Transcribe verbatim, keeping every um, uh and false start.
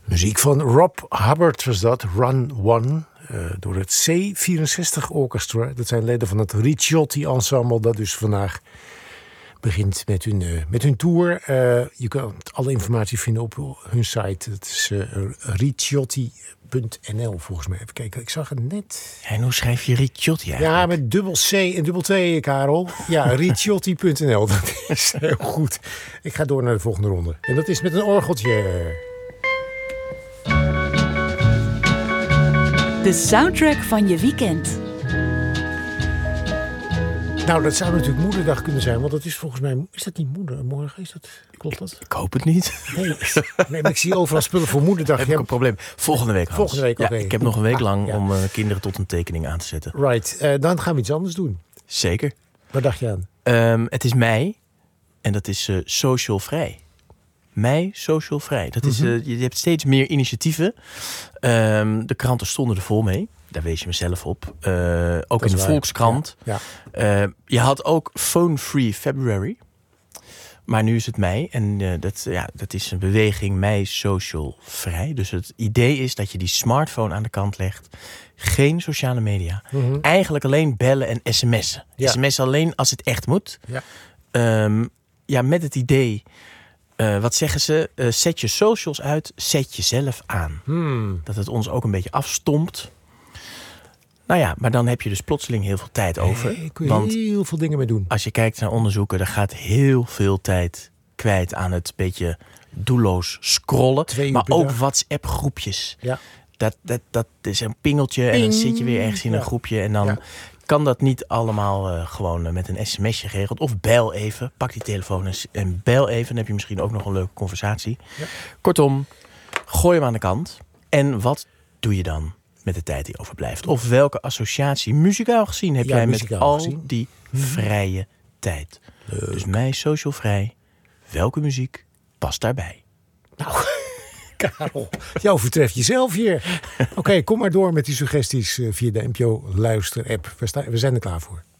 Muziek van Rob Hubbard was dat, Run One, uh, door het C vierenzestig Orchestra. Dat zijn leden van het Ricciotti Ensemble, dat dus vandaag begint met hun, uh, met hun tour. Uh, je kunt alle informatie vinden op hun site. Dat is uh, ricciotti punt n l volgens mij. Even kijken, ik zag het net. En hoe schrijf je Ricciotti eigenlijk? Ja, met dubbel C en dubbel T, Karel. Ja, ricciotti punt n l. Dat is heel goed. Ik ga door naar de volgende ronde. En dat is met een orgeltje. De soundtrack van je weekend. Nou, dat zou natuurlijk moederdag kunnen zijn, want dat is volgens mij... Is dat niet moeder? Morgen is dat? Klopt dat? Ik hoop het niet. Nee, nee, maar ik zie overal spullen voor moederdag. Heb ik een probleem. Volgende week, Hans. Volgende week, oké. Ja, ik heb nog een week lang ah, ja. om uh, kinderen tot een tekening aan te zetten. Right, uh, dan gaan we iets anders doen. Zeker. Wat dacht je aan? Um, het is mei en dat is uh, social vrij. Mei social vrij. Dat is, uh, je hebt steeds meer initiatieven. Um, de kranten stonden er vol mee. Daar wees je mezelf op. Uh, ook in de waar. Volkskrant. Ja. Ja. Uh, je had ook Phone Free February. Maar nu is het mei. En uh, dat, ja, dat is een beweging mei social vrij. Dus het idee is dat je die smartphone aan de kant legt. Geen sociale media. Mm-hmm. Eigenlijk alleen bellen en sms'en. Ja. Sms'en alleen als het echt moet. Ja, um, ja met het idee... Uh, wat zeggen ze? Uh, zet je socials uit, zet jezelf aan. Hmm. Dat het ons ook een beetje afstompt. Nou ja, maar dan heb je dus plotseling heel veel tijd over. Hey, kun je want heel veel dingen mee doen. Als je kijkt naar onderzoeken, er gaat heel veel tijd kwijt aan het beetje doelloos scrollen. Maar ook WhatsApp-groepjes. Ja. Dat, dat, dat is een pingeltje Ping. En dan zit je weer ergens in ja. een groepje en dan... Ja. Kan dat niet allemaal uh, gewoon uh, met een sms'je geregeld? Of bel even, pak die telefoon en, en bel even. Dan heb je misschien ook nog een leuke conversatie. Ja. Kortom, gooi hem aan de kant. En wat doe je dan met de tijd die overblijft? Of welke associatie, muzikaal gezien, heb ja, jij met al gezien. die vrije tijd? Leuk. Dus mij social vrij. Welke muziek past daarbij? Nou... Karel, jou vertreft jezelf hier. Oké, okay, kom maar door met die suggesties via de N P O Luister-app. We, sta- we zijn er klaar voor.